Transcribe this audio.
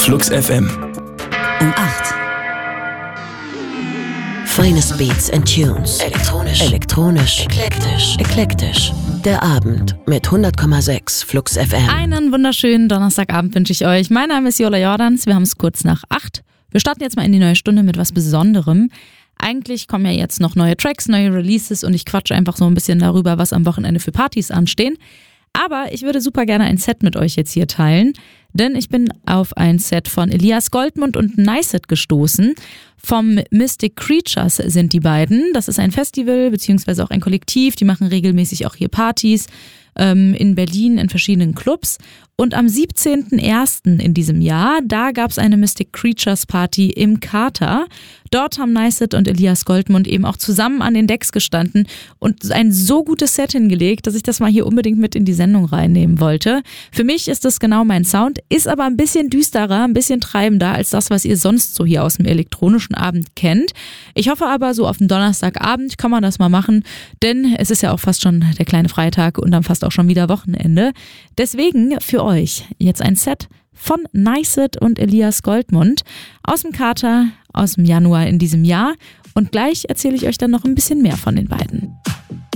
Flux FM. Um 8. Finest Beats and Tunes. Elektronisch. Eklektisch. Der Abend mit 100,6 Flux FM. Einen wunderschönen Donnerstagabend wünsche ich euch. Mein Name ist Jola Jordans. Wir haben es kurz nach 8. Wir starten jetzt mal in die neue Stunde mit was Besonderem. Eigentlich kommen ja jetzt noch neue Tracks, neue Releases und ich quatsche einfach so ein bisschen darüber, was am Wochenende für Partys anstehen. Aber ich würde super gerne ein Set mit euch jetzt hier teilen, denn ich bin auf ein Set von Elias Goldmund und Nicet gestoßen. Vom Mystic Creatures sind die beiden. Das ist ein Festival beziehungsweise auch ein Kollektiv. Die machen regelmäßig auch hier Partys in Berlin in verschiedenen Clubs. Und am 17.01. in diesem Jahr, da gab es eine Mystic Creatures Party im Kater. Dort haben Nicet und Elias Goldmund eben auch zusammen an den Decks gestanden und ein so gutes Set hingelegt, dass ich das mal hier unbedingt mit in die Sendung reinnehmen wollte. Für mich ist das genau mein Sound, ist aber ein bisschen düsterer, ein bisschen treibender als das, was ihr sonst so hier aus dem elektronischen Abend kennt. Ich hoffe aber, so auf den Donnerstagabend kann man das mal machen, denn es ist ja auch fast schon der kleine Freitag und dann fast auch schon wieder Wochenende. Deswegen für euch jetzt ein Set von Nicet und Elias Goldmund aus dem Kater aus dem Januar in diesem Jahr und gleich erzähle ich euch dann noch ein bisschen mehr von den beiden.